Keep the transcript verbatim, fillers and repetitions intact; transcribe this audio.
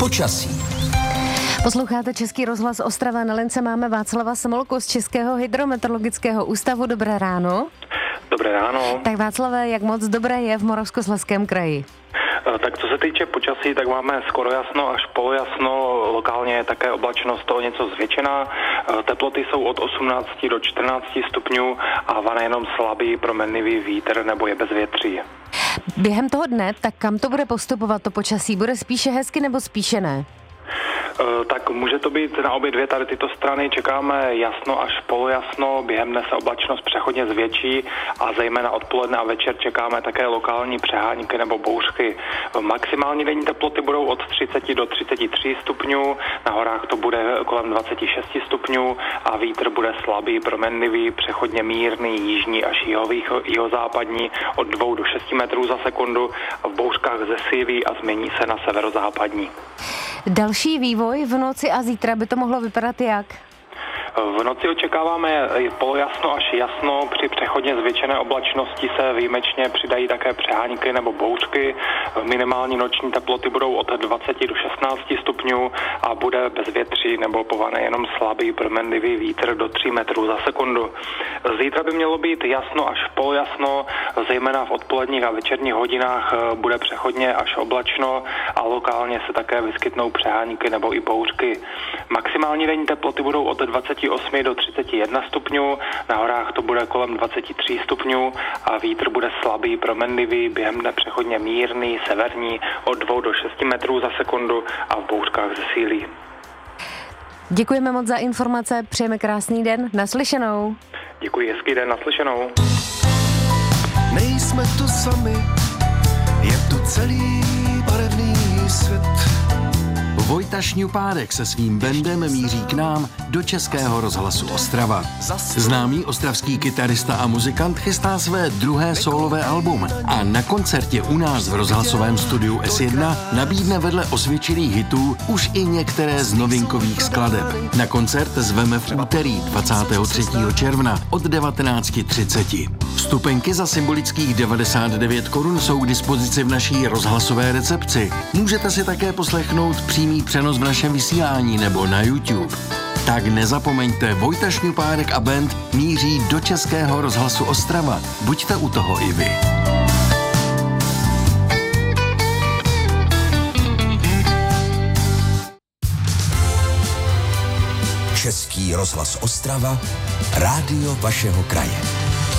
Počasí. Posloucháte Český rozhlas Ostrava. Na lince máme Václava Smolku z Českého hydrometeorologického ústavu. Dobré ráno. Dobré ráno. Tak Václave, jak moc dobré je v Moravskoslezském kraji? Tak co se týče počasí, tak máme skoro jasno až polojasno, lokálně je také oblačnost o něco zvětšená, teploty jsou od osmnácti do čtrnácti stupňů a vane jenom slabý proměnlivý vítr nebo je bezvětří. Během toho dne, tak kam to bude postupovat to počasí? Bude spíše hezky nebo spíše ne? Tak může to být na obě dvě tady tyto strany, čekáme jasno až polojasno, během dne se oblačnost přechodně zvětší a zejména odpoledne a večer čekáme také lokální přehánky nebo bouřky. Maximální denní teploty budou od třiceti do třiceti tří stupňů, na horách to bude kolem dvaceti šesti stupňů a vítr bude slabý, proměnlivý, přechodně mírný, jižní až jihozápadní od dvou do šesti metrů za sekundu a v bouřkách zesílí a změní se na severozápadní. Další vývoj v noci a zítra by to mohlo vypadat jak? V noci očekáváme polojasno až jasno, při přechodně zvětšené oblačnosti se výjimečně přidají také přehánky nebo bouřky. Minimální noční teploty budou od dvaceti do šestnácti stupňů a bude bezvětří nebo povane jenom slabý proměnlivý vítr do tří metrů za sekundu. Zítra by mělo být jasno až polojasno, zejména v odpoledních a večerních hodinách bude přechodně až oblačno a lokálně se také vyskytnou přehánky nebo i bouřky. Maximální denní teploty budou od dvaceti osmi do třiceti jednoho stupňů, na horách to bude kolem dvaceti tří stupňů a vítr bude slabý, proměnlivý, během dne přechodně mírný, severní od dvou do šesti metrů za sekundu a v bouřkách zesílí. Děkujeme moc za informace, přejeme krásný den, naslyšenou. Děkuji, hezký den, naslyšenou. Nejsme tu sami, je tu celý barevný svět. Vojta Šňupárek se svým bandem míří k nám do Českého rozhlasu Ostrava. Známý ostravský kytarista a muzikant chystá své druhé sólové album a na koncertě u nás v rozhlasovém studiu S jedna nabídne vedle osvědčených hitů už i některé z novinkových skladeb. Na koncert zveme v úterý dvacátého třetího června od devatenáct třicet. Vstupenky za symbolických devadesát devět korun jsou k dispozici v naší rozhlasové recepci. Můžete si také poslechnout přímý přenos v našem vysílání nebo na YouTube. Tak nezapomeňte, Vojta Šňupárek a band míří do Českého rozhlasu Ostrava. Buďte u toho i vy. Český rozhlas Ostrava, rádio vašeho kraje.